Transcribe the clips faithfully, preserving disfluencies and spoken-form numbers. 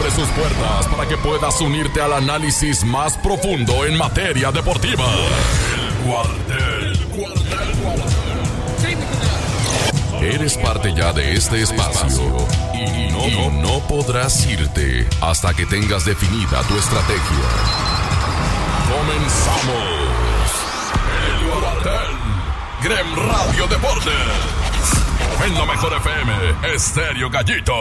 abre sus puertas para que puedas unirte al análisis más profundo en materia deportiva. El Cuartel. Cuartel. Eres parte ya de este espacio y no, y no podrás irte hasta que tengas definida tu estrategia. Comenzamos. El Cuartel. Grem Radio Deportes. En la mejor F M, Estéreo Gallito.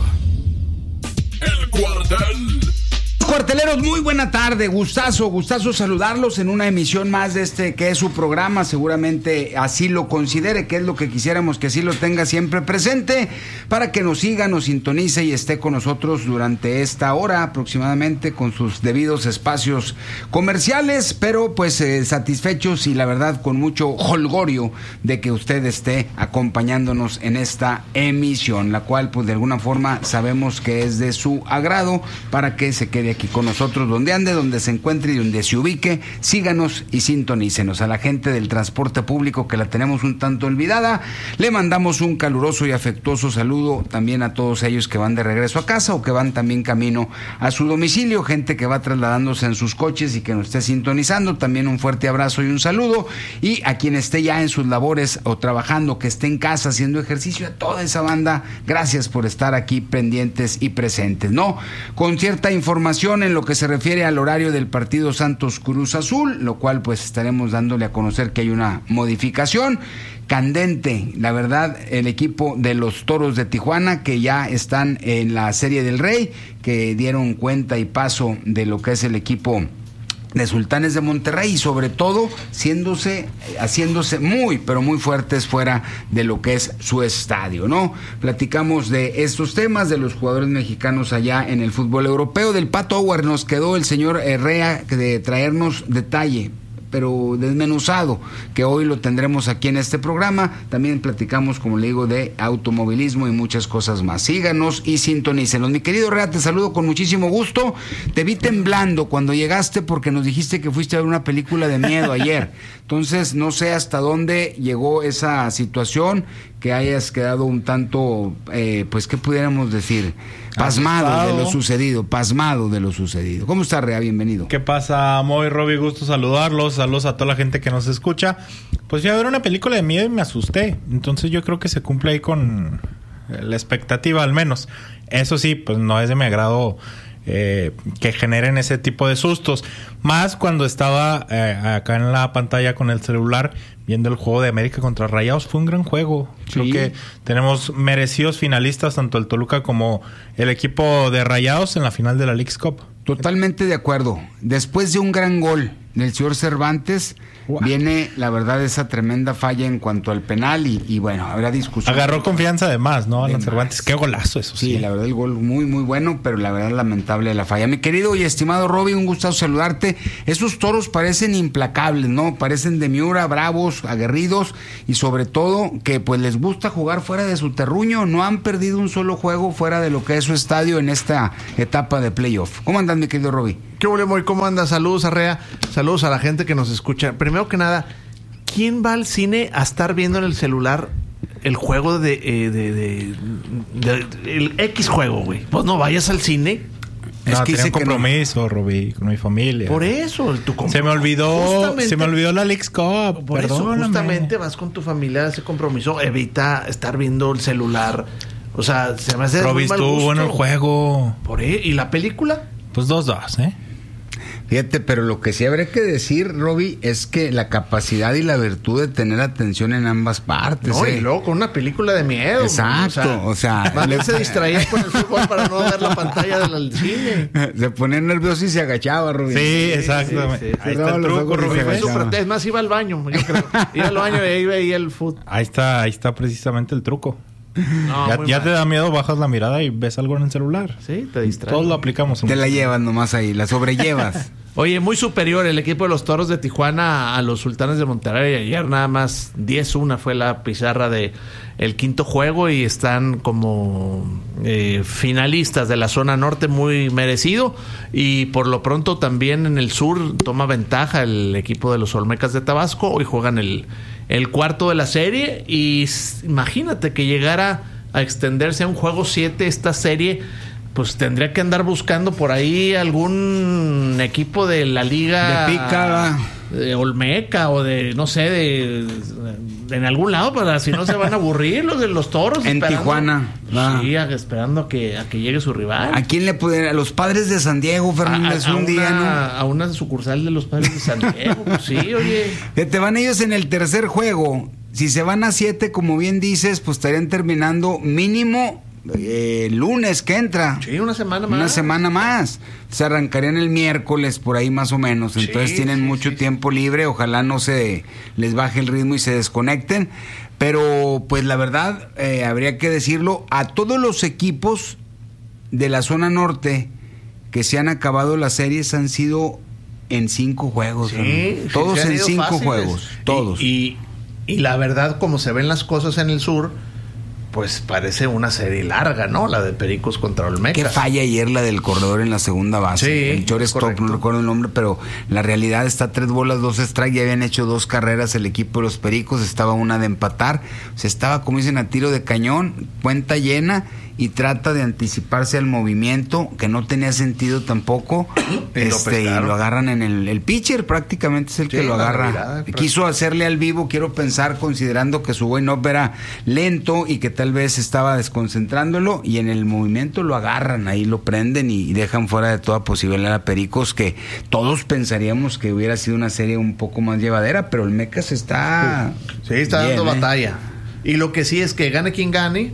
El Cuartel. Cuarteleros, muy buena tarde, gustazo, gustazo saludarlos en una emisión más de este que es su programa, seguramente así lo considere, que es lo que quisiéramos que así lo tenga siempre presente, para que nos siga, nos sintonice y esté con nosotros durante esta hora aproximadamente con sus debidos espacios comerciales, pero pues eh, satisfechos y la verdad con mucho holgorio de que usted esté acompañándonos en esta emisión, la cual pues de alguna forma sabemos que es de su agrado para que se quede aquí con nosotros, donde ande, donde se encuentre y donde se ubique. Síganos y sintonícenos. A la gente del transporte público que la tenemos un tanto olvidada, le mandamos un caluroso y afectuoso saludo también a todos ellos que van de regreso a casa o que van también camino a su domicilio, gente que va trasladándose en sus coches y que nos esté sintonizando, también un fuerte abrazo y un saludo. Y a quien esté ya en sus labores o trabajando, que esté en casa haciendo ejercicio, a toda esa banda, gracias por estar aquí pendientes y presentes, ¿no? Con cierta información en lo que se refiere al horario del partido Santos Cruz Azul, lo cual pues estaremos dándole a conocer que hay una modificación candente, la verdad, el equipo de los Toros de Tijuana, que ya están en la Serie del Rey, que dieron cuenta y paso de lo que es el equipo de Sultanes de Monterrey y sobre todo siéndose, haciéndose muy, pero muy fuertes fuera de lo que es su estadio, ¿no? Platicamos de estos temas, de los jugadores mexicanos allá en el fútbol europeo. Del Pato Howard nos quedó el señor Herrera de traernos detalle, pero desmenuzado, que hoy lo tendremos aquí en este programa. También platicamos, como le digo, de automovilismo y muchas cosas más. Síganos y sintonícenos. Mi querido Herrera, te saludo con muchísimo gusto. Te vi temblando cuando llegaste porque nos dijiste que fuiste a ver una película de miedo ayer. Entonces, no sé hasta dónde llegó esa situación, que hayas quedado un tanto, eh, pues, ¿qué pudiéramos decir? Pasmado Asustado. de lo sucedido, pasmado de lo sucedido. ¿Cómo está, Rea? Bienvenido. ¿Qué pasa, Moy, Roby? Gusto saludarlos. Saludos a toda la gente que nos escucha. Pues fui a ver una película de miedo y me asusté. Entonces yo creo que se cumple ahí con la expectativa, al menos. Eso sí, pues no es de mi agrado eh, que generen ese tipo de sustos. Más cuando estaba eh, acá en la pantalla con el celular viendo el juego de América contra Rayados. Fue un gran juego. Sí. Creo que tenemos merecidos finalistas, tanto el Toluca como el equipo de Rayados en la final de la Leagues Cup. Totalmente de acuerdo. Después de un gran gol del señor Cervantes, wow, viene, la verdad, esa tremenda falla en cuanto al penal y, y bueno, habrá discusión. Agarró confianza además, ¿no? Alan Cervantes. Qué golazo eso. Sí, sí, la verdad, el gol muy, muy bueno, pero la verdad, lamentable la falla. Mi querido y estimado Roby, un gusto saludarte. Esos Toros parecen implacables, ¿no? Parecen de Miura, bravos, aguerridos y sobre todo que pues les gusta jugar fuera de su terruño. No han perdido un solo juego fuera de lo que es su estadio en esta etapa de playoff. ¿Cómo andan, mi querido Roby? ¿Qué huele, Moy? ¿Cómo andas? Saludos, Arrea. Saludos a la gente que nos escucha. Primero que nada, ¿quién va al cine a estar viendo en el celular el juego de... Eh, de, de, de, de el X juego, güey? Pues no vayas al cine. No, es que tenía un compromiso, no, Roby, con mi familia. Por eso, tu compromiso. Se me olvidó, se me olvidó la Leagues Cup. Por Perdóname. Eso, justamente vas con tu familia a ese compromiso. Evita estar viendo el celular. O sea, se me hace Roby, muy mal estuvo gusto. Bueno el juego. Por ahí. ¿Y la película? Pues dos, dos, ¿eh? Fíjate, pero lo que sí habría que decir, Roby, es que la capacidad y la virtud de tener atención en ambas partes. No, ¿eh? Y luego con una película de miedo. Exacto, o sea... O sea le... se distraía con el fútbol para no ver la pantalla del cine. Se ponía nervioso y se agachaba, Roby. Sí, exactamente. Sí, sí, sí. Ahí está el truco, Roby. Es más, iba al baño, yo creo. Iba al baño y ahí veía el fútbol. Ahí está, ahí está precisamente el truco. No, ya ya te da miedo, bajas la mirada y ves algo en el celular. Sí, te distraes. Todos lo aplicamos. Te la llevas nomás ahí, la sobrellevas. Oye, muy superior el equipo de los Toros de Tijuana a los Sultanes de Monterrey. Ayer nada más diez uno fue la pizarra de el quinto juego y están como eh, finalistas de la zona norte, muy merecido. Y por lo pronto también en el sur toma ventaja el equipo de los Olmecas de Tabasco. Hoy juegan el, el cuarto de la serie y imagínate que llegara a extenderse a un juego siete esta serie. pues tendría que andar buscando por ahí algún equipo de la liga de Pica, de Olmeca o de no sé de, de en algún lado, para si no se van a aburrir los de los Toros en esperando, Tijuana, ah. sí, esperando a que a que llegue su rival. ¿A quién le pudiera? A los Padres de San Diego, Fernández, a, a, un a día, una, ¿no? A una sucursal de los Padres de San Diego, pues sí, oye. Que te van ellos en el tercer juego. Si se van a siete, como bien dices, pues estarían terminando mínimo eh, lunes que entra. Sí, una semana más. Una semana más. Se arrancarían el miércoles, por ahí más o menos. Entonces sí, tienen sí, mucho sí, tiempo sí. libre. Ojalá no se les baje el ritmo y se desconecten. Pero, pues la verdad, eh, habría que decirlo, a todos los equipos de la zona norte que se han acabado las series han sido en cinco juegos. Sí, ¿no? Todos sí, en cinco fáciles. juegos. Todos. Y, y, y la verdad, como se ven las cosas en el sur, pues parece una serie larga, ¿no? La de Pericos contra Olmecas. Qué falla ayer la del corredor en la segunda base. Sí, el shortstop, correcto. no recuerdo el nombre, pero la realidad está tres bolas, dos strikes. Ya habían hecho dos carreras el equipo de los Pericos. Estaba una de empatar. Se estaba, como dicen, a tiro de cañón, cuenta llena, y trata de anticiparse al movimiento, que no tenía sentido tampoco. Y lo este, y pescaron. lo agarran en el, el pitcher, prácticamente es el Sí, que lo la agarra. realidad, Quiso hacerle al vivo, quiero pensar, considerando que su wind-up era lento y que tal vez estaba desconcentrándolo, y en el movimiento lo agarran, ahí lo prenden y dejan fuera de toda posibilidad a Pericos, que todos pensaríamos que hubiera sido una serie un poco más llevadera, pero el Mecas está... Sí, está bien, dando ¿eh? batalla. Y lo que sí es que gane quien gane,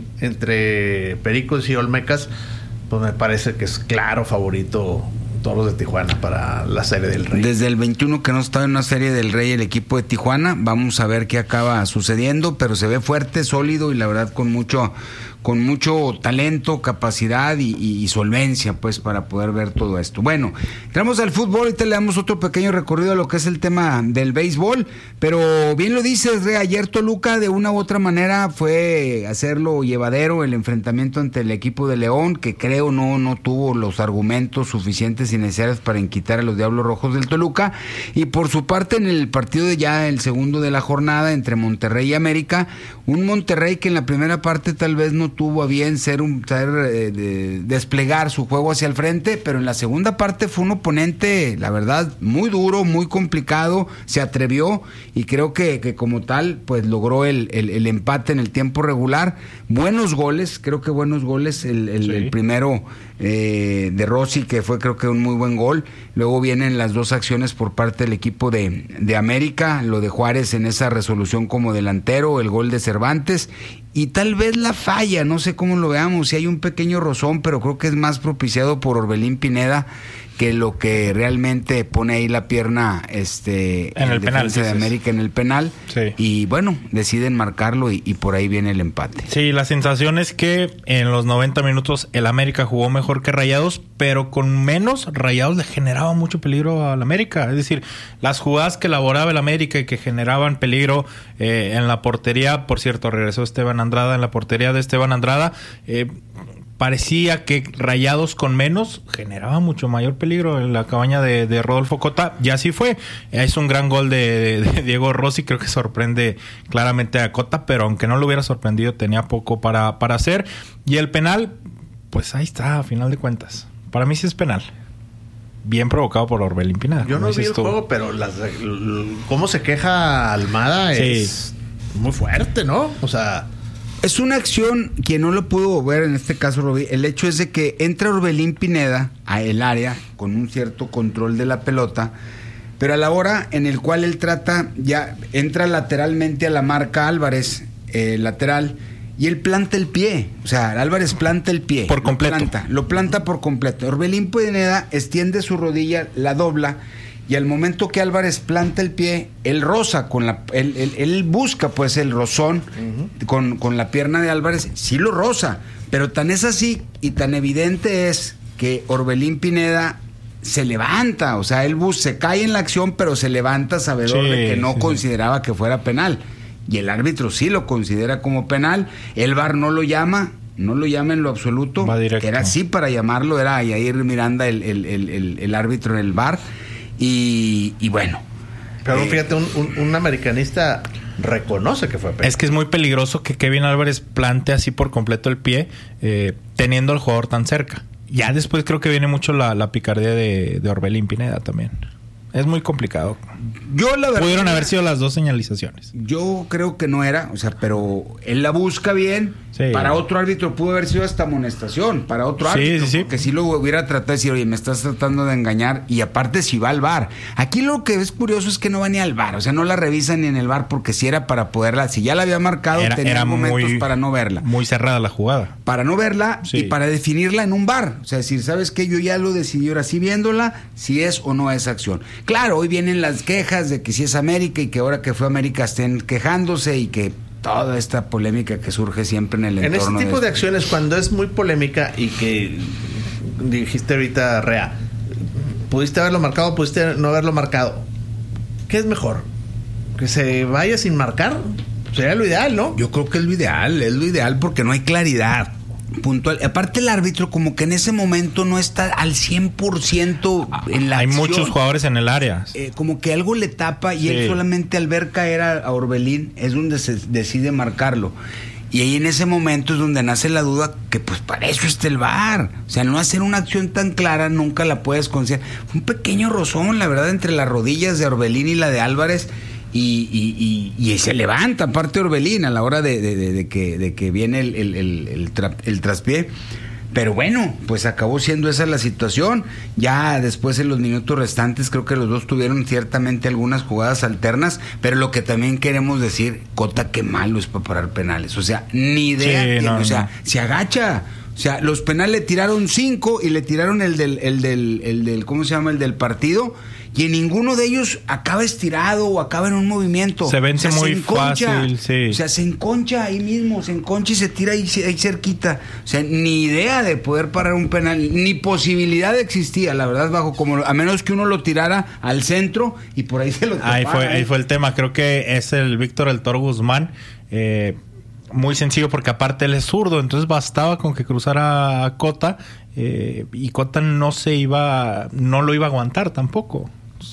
entre Pericos y Olmecas, pues me parece que es claro favorito Toros de Tijuana para la Serie del Rey. Desde el veintiuno que no estaba en una Serie del Rey el equipo de Tijuana. Vamos a ver qué acaba sucediendo, pero se ve fuerte, sólido y la verdad con mucho con mucho talento, capacidad y, y, y solvencia, pues, para poder ver todo esto. Bueno, entramos al fútbol, ahorita le damos otro pequeño recorrido a lo que es el tema del béisbol, pero bien lo dices, Re, ayer Toluca de una u otra manera fue hacerlo llevadero el enfrentamiento ante el equipo de León, que creo no, no tuvo los argumentos suficientes y necesarios para inquitar a los Diablos Rojos del Toluca, y por su parte en el partido de ya el segundo de la jornada entre Monterrey y América, un Monterrey que en la primera parte tal vez no tuvo a bien ser un ser, eh, de, desplegar su juego hacia el frente, pero en la segunda parte fue un oponente, la verdad, muy duro, muy complicado, se atrevió y creo que, que como tal, pues logró el, el, el empate en el tiempo regular. Buenos goles, creo que buenos goles, el, el, Sí. el primero eh, de Rossi, que fue creo que un muy buen gol, luego vienen las dos acciones por parte del equipo de, de América, lo de Juárez en esa resolución como delantero, el gol de Cervantes, y tal vez la falla, no sé cómo lo veamos, si hay un pequeño rozón, pero creo que es más propiciado por Orbelín Pineda que lo que realmente pone ahí la pierna este En el penal, defensa de dices. América en el penal. Sí. Y bueno, deciden marcarlo y, y por ahí viene el empate. Sí, la sensación es que en los noventa minutos el América jugó mejor que Rayados, pero con menos Rayados le generaba mucho peligro al América. Es decir, las jugadas que elaboraba el América y que generaban peligro eh, en la portería, por cierto, regresó Esteban Andrada en la portería de Esteban Andrada, eh, parecía que Rayados con menos generaba mucho mayor peligro en la cabaña de, de Rodolfo Cota, y así fue. Es un gran gol de, de, de Diego Rossi, creo que sorprende claramente a Cota, pero aunque no lo hubiera sorprendido tenía poco para, para hacer. Y el penal, pues ahí está, a final de cuentas. Para mí sí es penal. Bien provocado por Orbelín Pineda. Yo no vi el tú. juego, pero las, l- cómo se queja Almada es muy fuerte, ¿no? O sea... Es una acción, quien no lo pudo ver en este caso, Roby, el hecho es de que entra Orbelín Pineda a el área con un cierto control de la pelota, pero a la hora en el cual él trata, ya entra lateralmente a la marca Álvarez, eh, lateral, y él planta el pie, o sea, Álvarez planta el pie. Por completo. Lo planta, lo planta por completo. Orbelín Pineda extiende su rodilla, la dobla, y al momento que Álvarez planta el pie, él roza con la, él, él, él busca pues el rozón uh-huh. con, con la pierna de Álvarez, sí lo roza, pero tan es así y tan evidente es que Orbelín Pineda se levanta, o sea, él bus, se cae en la acción, pero se levanta sabedor sí, de que no sí, consideraba sí. que fuera penal, y el árbitro sí lo considera como penal, el V A R no lo llama, no lo llama en lo absoluto, que era así para llamarlo, era Yair Miranda el, el, el, el, el árbitro en el V A R. Y, y bueno. Pero eh, fíjate, un, un, un americanista reconoce que fue penal. Es que es muy peligroso que Kevin Álvarez plante así por completo el pie, eh, teniendo al jugador tan cerca. ya después creo que viene mucho la, la picardía de, de Orbelín Pineda también. Es muy complicado. Yo la verdad, pudieron haber sido las dos señalizaciones. Yo creo que no era, o sea, pero él la busca bien. Sí. Para otro árbitro pudo haber sido hasta amonestación. Para otro Sí, árbitro, sí, sí. porque si lo hubiera tratado de decir, oye, me estás tratando de engañar. Y aparte, si va al V A R. Aquí lo que es curioso es que no va ni al V A R. O sea, no la revisan ni en el V A R porque si era para poderla. Si ya la había marcado, Era, tenía era momentos muy, para no verla. Muy cerrada la jugada. Para no verla Sí. y para definirla en un V A R. O sea, decir, ¿sabes qué? Yo ya lo decidí ahora sí viéndola, si es o no es acción. Claro, hoy vienen las quejas de que si es América y que ahora que fue América estén quejándose y que toda esta polémica que surge siempre en el En entorno. ese tipo de, de acciones, cuando es muy polémica y que dijiste ahorita, Rea, pudiste haberlo marcado, pudiste no haberlo marcado, ¿qué es mejor? ¿Que se vaya sin marcar? Sería lo ideal, ¿no? Yo creo que es lo ideal, es lo ideal porque no hay claridad puntual. Aparte el árbitro como que en ese momento no está al cien por ciento en la Hay acción. muchos jugadores en el área. Eh, como que algo le tapa y Sí. él solamente al ver caer a, a Orbelín es donde se decide marcarlo. Y ahí en ese momento es donde nace la duda que pues para eso está el V A R. O sea, no hacer una acción tan clara nunca la puedes considerar. Fue un pequeño rozón, la verdad, entre las rodillas de Orbelín y la de Álvarez. Y, y, y, y se levanta aparte Orbelín a la hora de, de, de, de, que, de que viene el, el, el, el, tra, el traspié. Pero bueno, pues acabó siendo esa la situación. Ya después en los minutos restantes creo que los dos tuvieron ciertamente algunas jugadas alternas, pero lo que también queremos decir, Cota, qué malo es para parar penales. O sea, ni idea. Sí, tiene, no, o sea, no. se agacha. O sea, los penales le tiraron cinco y le tiraron el del, el del, el del, ¿cómo se llama? El del partido. Y en ninguno de ellos acaba estirado o acaba en un movimiento. Se vence o sea, muy se enconcha. fácil, sí. O sea, se enconcha ahí mismo, se enconcha y se tira ahí, ahí cerquita. O sea, ni idea de poder parar un penal, ni posibilidad existía, la verdad, bajo como a menos que uno lo tirara al centro y por ahí se lo tapara. Ahí fue, ahí fue el tema. Creo que es el Víctor El Toro Guzmán. Eh, muy sencillo porque aparte él es zurdo, entonces bastaba con que cruzara a Cota eh, y Cota no se iba, no lo iba a aguantar tampoco.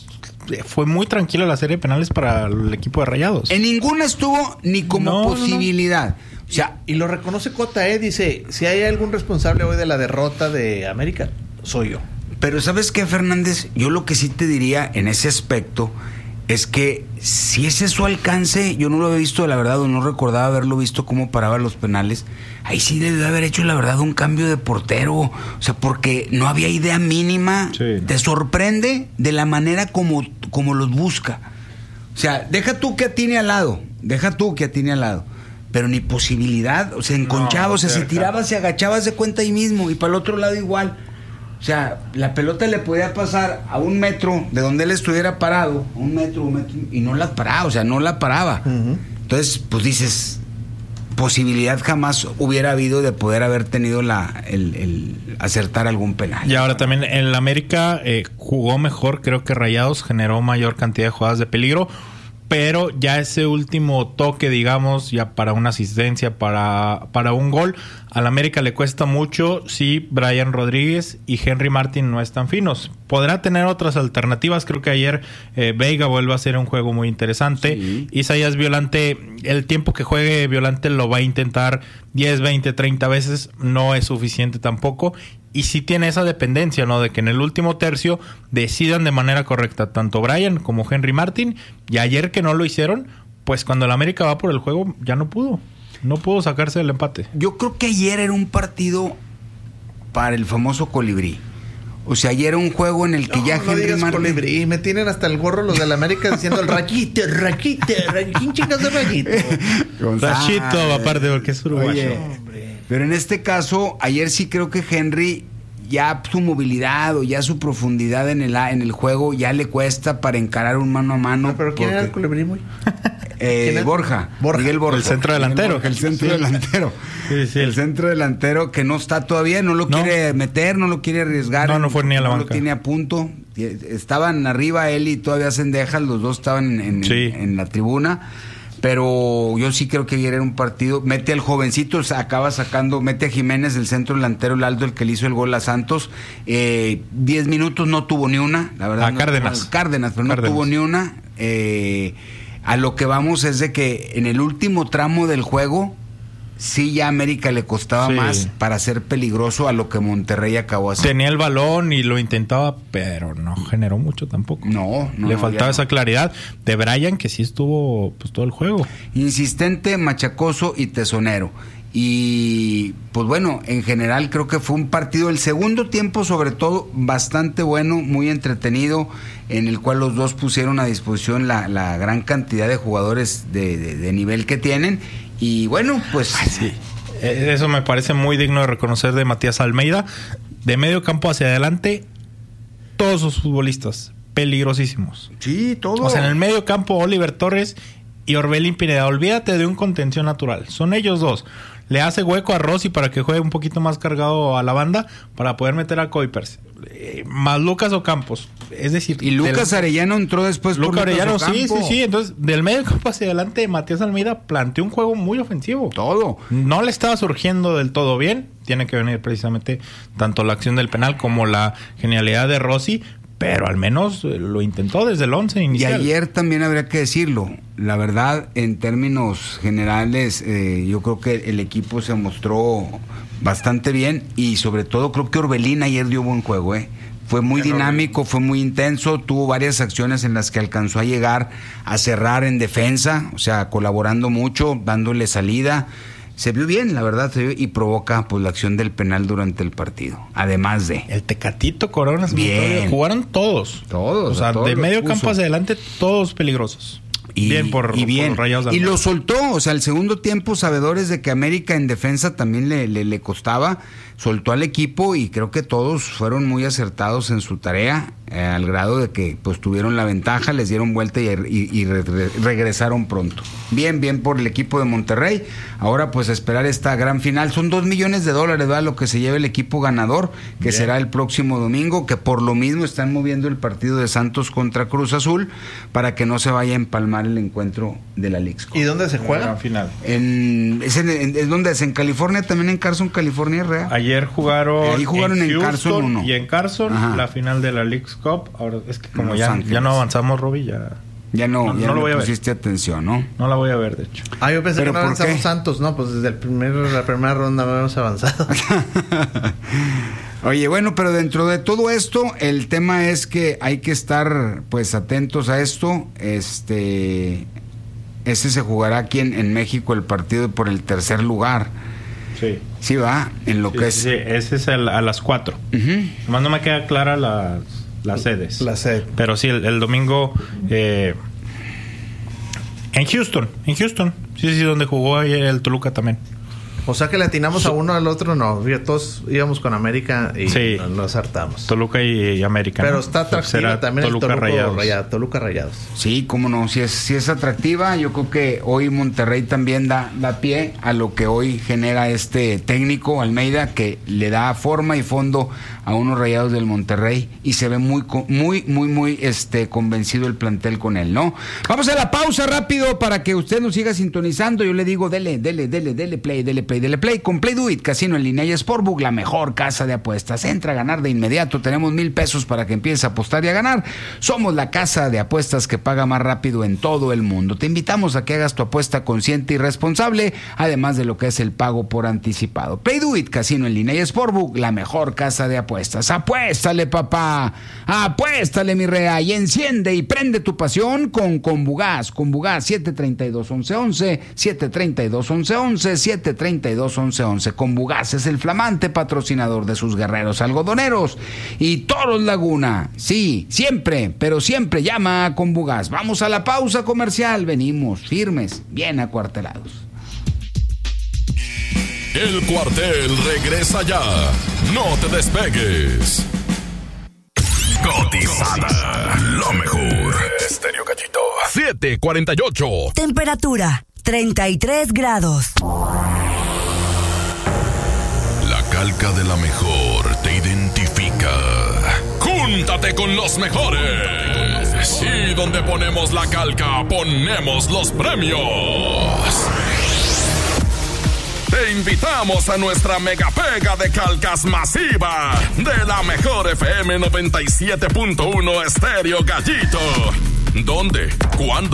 Fue muy tranquila la serie de penales para el equipo de Rayados. En ninguna estuvo ni como No, posibilidad. No, no. O sea, y lo reconoce Cota, ¿eh? Dice, si hay algún responsable hoy de la derrota de América, soy yo. pero ¿sabes qué, Fernández? Yo lo que sí te diría en ese aspecto es que si ese es su alcance, yo no lo había visto, la verdad, o no recordaba haberlo visto cómo paraba los penales. Ahí sí debió haber hecho, la verdad, un cambio de portero. O sea, porque no había idea mínima. Sí. Te sorprende de la manera como, como los busca. O sea, deja tú que atine al lado, deja tú que atine al lado. Pero ni posibilidad, o sea, enconchaba, No, o sea, cerca. si tiraba, se agachaba, se cuenta ahí mismo, y para el otro lado igual. O sea, la pelota le podía pasar a un metro de donde él estuviera parado, un metro, un metro, y no la paraba, o sea, no la paraba. Uh-huh. Entonces, pues dices, posibilidad jamás hubiera habido de poder haber tenido la el, el acertar algún penal. Y ahora también el América eh, jugó mejor, creo que Rayados generó mayor cantidad de jugadas de peligro, pero ya ese último toque, digamos, ya para una asistencia, para, para un gol, al América le cuesta mucho si Brian Rodríguez y Henry Martin no están finos. Podrá tener otras alternativas. Creo que ayer eh, Veiga vuelve a hacer un juego muy interesante. Sí. Isaías Violante, el tiempo que juegue Violante lo va a intentar diez, veinte, treinta veces. No es suficiente tampoco. Y sí tiene esa dependencia, ¿no? De que en el último tercio decidan de manera correcta tanto Brian como Henry Martin. Y ayer que no lo hicieron, pues cuando el América va por el juego ya no pudo. No pudo sacarse del empate. Yo creo que ayer era un partido para el famoso colibrí. O sea, ayer era un juego en el que No, ya no Henry digas Martin... colibrí, me tienen hasta el gorro los de la América diciendo el rayito, rayito, rayito. ¿Quién chicas de rayito? Rachito, aparte, porque es uruguayo. Oye, pero en este caso, ayer sí creo que Henry ya su movilidad o ya su profundidad en el en el juego ya le cuesta para encarar un mano a mano. No, pero ¿quién porque, era el colibrí, muy? eh, ¿Quién es? Borja, Borja. Miguel Borja. El centro Miguel delantero. Borja, el centro Sí. delantero. Sí, sí. El centro delantero que no está todavía, no lo No. quiere meter, no lo quiere arriesgar. No, no fue ni a la no banca. lo tiene a punto. Estaban arriba él y todavía Cendejas, los dos estaban en, en, Sí. en la tribuna. Pero yo sí creo que ayer era un partido. Mete al jovencito, acaba sacando, mete a Jiménez, el centro delantero, el Aldo, el que le hizo el gol a Santos. Eh, diez minutos no tuvo ni una, la verdad. A no, Cárdenas. a Cárdenas, pero Cárdenas. no tuvo ni una. Eh, a lo que vamos es de que en el último tramo del juego sí ya a América le costaba Sí. más para ser peligroso a lo que Monterrey acabó haciendo. Tenía el balón y lo intentaba, pero no generó mucho tampoco. No, no. Le no, faltaba ya esa no. claridad de Brian, que sí estuvo pues todo el juego. Insistente, machacoso y tesonero. Y pues bueno, en general creo que fue un partido, el segundo tiempo sobre todo, bastante bueno, muy entretenido, en el cual los dos pusieron a disposición la, la gran cantidad de jugadores de, de, de nivel que tienen. Y bueno, pues... Sí. Eso me parece muy digno de reconocer de Matías Almeida. De medio campo hacia adelante, todos los futbolistas peligrosísimos. Sí, todo. O sea, en el medio campo, Oliver Torres y Orbelín Pineda. Olvídate de un contención natural. Son ellos dos. Le hace hueco a Rossi para que juegue un poquito más cargado a la banda para poder meter a Kuipers. Eh, más Lucas Ocampos. Es decir... Y Lucas del... Arellano entró después por Lucas Arellano, Ocampo. sí, sí, sí. Entonces, del medio campo hacia adelante, Matías Almeida planteó un juego muy ofensivo. Todo. No le estaba surgiendo del todo bien. Tiene que venir precisamente tanto la acción del penal como la genialidad de Rossi, pero al menos lo intentó desde el once inicial. Y ayer también habría que decirlo, la verdad, en términos generales, eh, yo creo que el equipo se mostró bastante bien y sobre todo creo que Orbelín ayer dio buen juego, ¿eh? Fue muy dinámico, fue muy intenso, tuvo varias acciones en las que alcanzó a llegar a cerrar en defensa, o sea, colaborando mucho, dándole salida. Se vio bien, la verdad, se vio, y provoca pues la acción del penal durante el partido. Además de... El Tecatito, Corona, Bien. Jugaron todos. Todos. O sea, todos de los medio puso. campo hacia adelante, todos peligrosos. Y bien por, y bien. por Rayados de Y Almagro. lo soltó, o sea, el segundo tiempo, sabedores de que América en defensa también le, le, le costaba, soltó al equipo y creo que todos fueron muy acertados en su tarea, eh, al grado de que pues tuvieron la ventaja, les dieron vuelta y, y, y re, re, regresaron pronto. Bien, bien por el equipo de Monterrey. Ahora pues esperar esta gran final. Son dos millones de dólares, ¿verdad? Lo que se lleva el equipo ganador, que bien. Será el próximo domingo, que por lo mismo están moviendo el partido de Santos contra Cruz Azul para que no se vaya a empalmar el encuentro de la Leagues Cup. ¿Y dónde se juega? Gran final. En, es, en, en, es donde es en California, también en Carson, California, Real. Ayer jugaron, Ahí jugaron en, en Houston Carson uno. Y en Carson, Ajá. la final de la Leagues Cup. Ahora es que como Los ya, Ángeles. ya no avanzamos, Roby, ya Ya no, no, ya no no lo voy le a ver. pusiste atención, ¿no? No la voy a ver, de hecho. Ah, yo pensé ¿Pero que no por avanzamos qué? Santos. No, pues desde el primer, la primera ronda no habíamos avanzado. Oye, bueno, pero dentro de todo esto, el tema es que hay que estar, pues, atentos a esto. Este, ese se jugará aquí en, en México, el partido por el tercer lugar. Sí. Sí, va, en lo Sí, que sí, es. sí, ese es el- a las cuatro. Uh-huh. Nomás no me queda clara las, las sedes. La sede. Pero sí, el, el domingo eh, en Houston. En Houston. Sí, sí, donde jugó ayer el Toluca también. O sea que le atinamos a uno al otro, no. Ya todos íbamos con América y Sí. nos, nos hartamos. Toluca y, y América. Pero ¿no? está atractivo Será también Toluca el Toluca Rayados. Rayados. Toluca Rayados. Sí, cómo no, si es, si es atractiva, yo creo que hoy Monterrey también da, da pie a lo que hoy genera este técnico Almeida, que le da forma y fondo a unos Rayados del Monterrey y se ve muy, co- muy, muy, muy este, convencido el plantel con él, ¿no? Vamos a la pausa rápido para que usted nos siga sintonizando. Yo le digo, dele, dele, dele, dele play, dele play, dele play, con Play Do It, Casino en línea y Sportbook, la mejor casa de apuestas. Entra a ganar de inmediato, tenemos mil pesos para que empieces a apostar y a ganar. Somos la casa de apuestas que paga más rápido en todo el mundo. Te invitamos a que hagas tu apuesta consciente y responsable, además de lo que es el pago por anticipado. Play Do It, Casino en línea y Sportbook, la mejor casa de apuestas. Apuéstale, papá, apuéstale, mi rea, y enciende y prende tu pasión con Conbugás. Conbugás siete treinta y dos, once once, siete treinta y dos, once once, siete treinta y dos, once once. Conbugás es el flamante patrocinador de sus guerreros algodoneros y Toros Laguna. Sí, siempre, pero siempre llama a Conbugás. Vamos a la pausa comercial, venimos firmes, bien acuartelados. El cuartel regresa ya. No te despegues. Cotizada. Lo mejor. Estéreo Gallito. siete cuarenta y ocho. Temperatura treinta y tres grados. La calca de la mejor te identifica. Júntate con los mejores. Y donde ponemos la calca, ponemos los premios. Te invitamos a nuestra mega pega de calcas masiva de la mejor F M noventa y siete punto uno Estéreo Gallito. ¿Dónde? ¿Cuándo?